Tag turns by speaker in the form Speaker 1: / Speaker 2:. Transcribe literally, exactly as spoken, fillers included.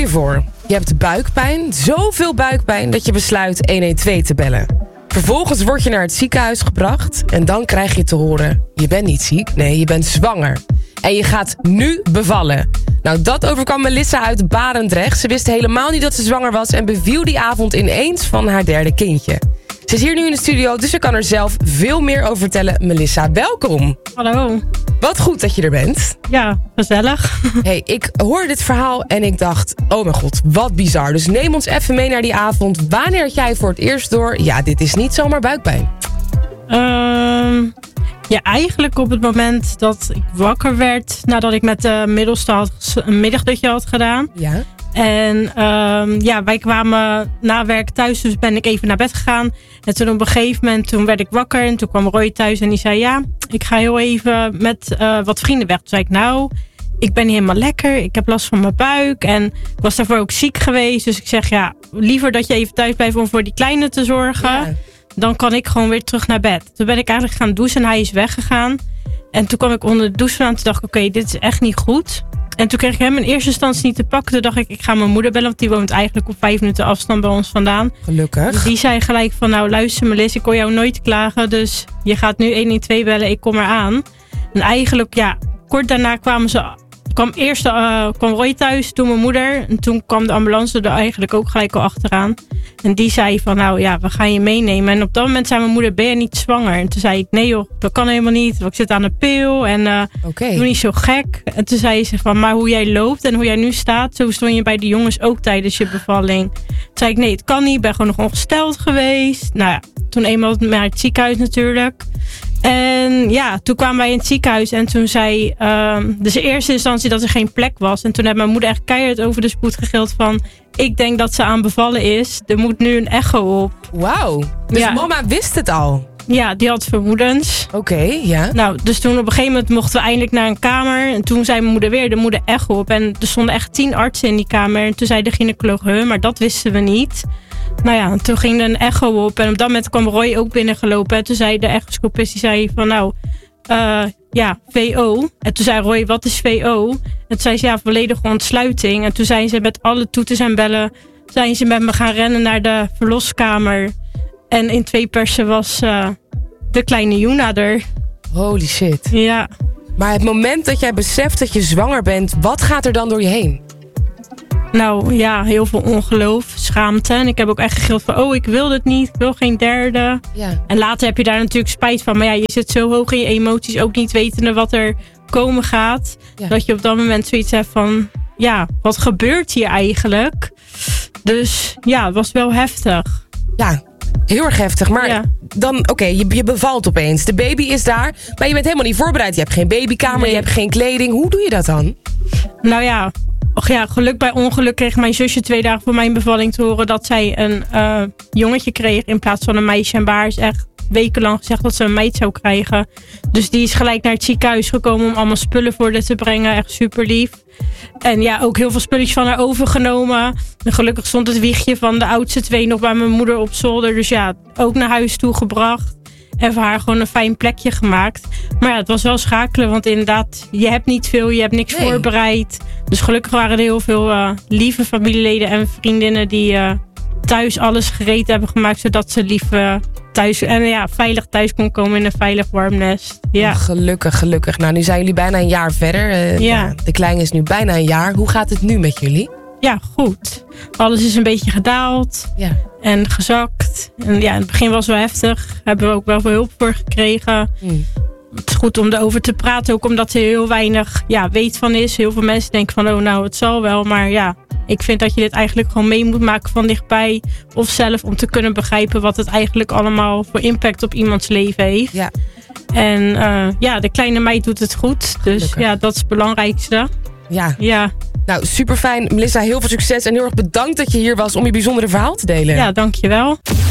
Speaker 1: je voor. Je hebt buikpijn, zoveel buikpijn dat je besluit een een twee te bellen. Vervolgens word je naar het ziekenhuis gebracht en dan krijg je te horen: je bent niet ziek, nee, je bent zwanger. En je gaat nu bevallen. Nou, dat overkwam Melissa uit Barendrecht. Ze wist helemaal niet dat ze zwanger was en beviel die avond ineens van haar derde kindje. Ze is hier nu in de studio, dus ze kan er zelf veel meer over vertellen. Melissa, welkom.
Speaker 2: Hallo.
Speaker 1: Wat goed dat je er bent.
Speaker 2: Ja, gezellig.
Speaker 1: Hey, ik hoorde dit verhaal en ik dacht, oh mijn god, wat bizar. Dus neem ons even mee naar die avond. Wanneer had jij voor het eerst door, ja, dit is niet zomaar buikpijn?
Speaker 2: Uh, ja, eigenlijk op het moment dat ik wakker werd, nadat ik met de middelste had, een middagdutje had gedaan.
Speaker 1: Ja.
Speaker 2: En uh, ja, wij kwamen na werk thuis, dus ben ik even naar bed gegaan. En toen op een gegeven moment, toen werd ik wakker en toen kwam Roy thuis en die zei, ja, ik ga heel even met uh, wat vrienden weg. Toen zei ik, nou, ik ben niet helemaal lekker, ik heb last van mijn buik en ik was daarvoor ook ziek geweest. Dus ik zeg, ja, liever dat je even thuis blijft om voor die kleine te zorgen. Ja. Dan kan ik gewoon weer terug naar bed. Toen ben ik eigenlijk gaan douchen en hij is weggegaan. En toen kwam ik onder de douche vandaan en toen dacht ik, oké, okay, dit is echt niet goed. En toen kreeg ik hem in eerste instantie niet te pakken. Toen dacht ik, ik ga mijn moeder bellen. Want die woont eigenlijk op vijf minuten afstand bij ons vandaan.
Speaker 1: Gelukkig.
Speaker 2: Dus die zei gelijk van, nou luister Melis, ik kon jou nooit klagen. Dus je gaat nu een een twee bellen, ik kom eraan. En eigenlijk, ja, kort daarna kwamen ze... kwam eerst uh, kwam Roy thuis, toen mijn moeder. En toen kwam de ambulance er eigenlijk ook gelijk al achteraan. En die zei van, nou ja, we gaan je meenemen. En op dat moment zei mijn moeder, ben je niet zwanger? En toen zei ik, nee joh, dat kan helemaal niet. Ik zit aan een pil en uh, okay. Doe niet zo gek. En toen zei ze van, maar hoe jij loopt en hoe jij nu staat, zo stond je bij de jongens ook tijdens je bevalling. Toen zei ik, nee, het kan niet. Ik ben gewoon nog ongesteld geweest. Nou ja, toen eenmaal naar het ziekenhuis natuurlijk. En ja, toen kwamen wij in het ziekenhuis en toen zei um, dus in eerste instantie dat er geen plek was. En toen heeft mijn moeder echt keihard over de spoed gegild van, ik denk dat ze aan bevallen is. Er moet nu een echo op.
Speaker 1: Wauw, dus ja. Mama wist het al?
Speaker 2: Ja, die had vermoedens.
Speaker 1: Oké, okay, ja.
Speaker 2: Nou, dus toen op een gegeven moment mochten we eindelijk naar een kamer. En toen zei mijn moeder weer, er moet een echo op. En er stonden echt tien artsen in die kamer. En toen zei de gynaecoloog, huh, maar dat wisten we niet. Nou ja, toen ging er een echo op. En op dat moment kwam Roy ook binnengelopen. En toen zei de echoscopist, die zei van nou, uh, ja, V O. En toen zei Roy, wat is V O? En toen zei ze, ja, volledige ontsluiting. En toen zijn ze met alle toeters en bellen, zijn ze met me gaan rennen naar de verloskamer. En in twee persen was uh, de kleine Juna er.
Speaker 1: Holy shit.
Speaker 2: Ja.
Speaker 1: Maar het moment dat jij beseft dat je zwanger bent, wat gaat er dan door je heen?
Speaker 2: Nou ja, heel veel ongeloof, schaamte. En ik heb ook echt gegild van, oh, ik wil dit niet. Ik wil geen derde.
Speaker 1: Ja.
Speaker 2: En later heb je daar natuurlijk spijt van. Maar ja, je zit zo hoog in je emoties, ook niet wetende wat er komen gaat. Ja. Dat je op dat moment zoiets hebt van, ja, wat gebeurt hier eigenlijk? Dus ja, het was wel heftig.
Speaker 1: Ja, heel erg heftig. Maar ja. dan, oké, okay, je, je bevalt opeens. De baby is daar, maar je bent helemaal niet voorbereid. Je hebt geen babykamer, nee. Je hebt geen kleding. Hoe doe je dat dan?
Speaker 2: Nou ja... Och ja, geluk bij ongeluk kreeg mijn zusje twee dagen voor mijn bevalling te horen dat zij een uh, jongetje kreeg in plaats van een meisje. En bij haar is echt wekenlang gezegd dat ze een meid zou krijgen. Dus die is gelijk naar het ziekenhuis gekomen om allemaal spullen voor haar te brengen. Echt super lief. En ja, ook heel veel spulletjes van haar overgenomen. En gelukkig stond het wiegje van de oudste twee nog bij mijn moeder op zolder. Dus ja, ook naar huis toe gebracht. En voor haar gewoon een fijn plekje gemaakt. Maar ja, het was wel schakelen. Want inderdaad, je hebt niet veel. Je hebt niks nee. voorbereid. Dus gelukkig waren er heel veel uh, lieve familieleden en vriendinnen die uh, thuis alles gereed hebben gemaakt. Zodat ze lief uh, thuis en ja, veilig thuis kon komen in een veilig warm nest. Ja.
Speaker 1: Oh, gelukkig, gelukkig. Nou, nu zijn jullie bijna een jaar verder. Uh,
Speaker 2: ja.
Speaker 1: Ja, de kleine is nu bijna een jaar. Hoe gaat het nu met jullie?
Speaker 2: Ja, goed. Alles is een beetje gedaald.
Speaker 1: Ja.
Speaker 2: En gezakt. En ja, in het begin was het wel heftig. Hebben we ook wel veel hulp voor gekregen. Mm. Het is goed om erover te praten. Ook omdat er heel weinig ja, weet van is. Heel veel mensen denken van, oh nou, het zal wel. Maar ja, ik vind dat je dit eigenlijk gewoon mee moet maken van dichtbij. Of zelf om te kunnen begrijpen wat het eigenlijk allemaal voor impact op iemands leven heeft.
Speaker 1: Ja.
Speaker 2: En uh, ja, de kleine meid doet het goed. Dus Gelukkig. Ja, dat is het belangrijkste.
Speaker 1: Ja.
Speaker 2: Ja.
Speaker 1: Nou, super fijn. Melissa, heel veel succes en heel erg bedankt dat je hier was om je bijzondere verhaal te delen.
Speaker 2: Ja, dankjewel.